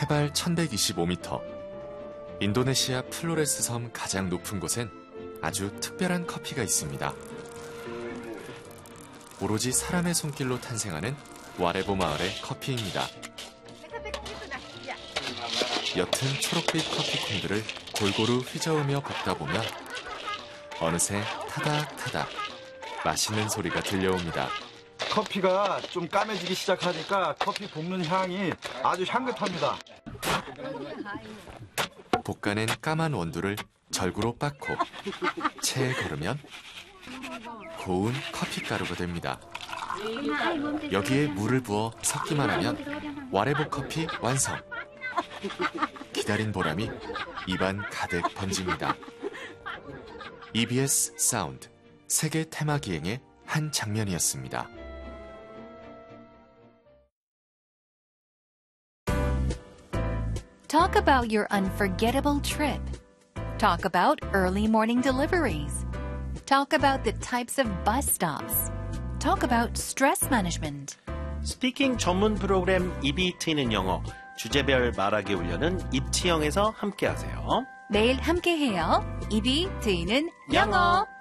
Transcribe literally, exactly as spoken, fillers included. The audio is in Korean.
해발 천백이십오 미터. 인도네시아 플로레스 섬 가장 높은 곳엔 아주 특별한 커피가 있습니다. 오로지 사람의 손길로 탄생하는 와레보 마을의 커피입니다. 옅은 초록빛 커피콩들을 골고루 휘저으며 볶다 보면 어느새 타닥타닥 맛있는 소리가 들려옵니다. 커피가 좀 까매지기 시작하니까 커피 볶는 향이 아주 향긋합니다. 볶아낸 까만 원두를 절구로 빻고 체에 걸으면 고운 커피가루가 됩니다. 여기에 물을 부어 섞기만 하면 와레보 커피 완성! 기다린 보람이 입안 가득 번집니다. 이비에스 사운드 세계 테마 기행의 한 장면이었습니다. Talk about your unforgettable trip. Talk about early morning deliveries. Talk about the types of bus stops. Talk about stress management. 스피킹 전문 프로그램 입이 트이는 영어 주제별 말하기 훈련은 입치영에서 함께하세요. 매일 함께해요. 입이 트이는 영어.